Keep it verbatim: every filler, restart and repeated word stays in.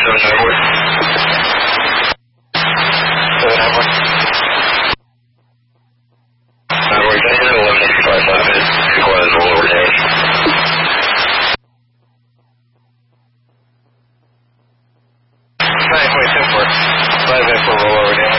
seven nine one. seven nine one. Uh, we're getting at eleven eighty-five, five minutes. Requires roll over damage. nine point two four. five minutes for roll over damage.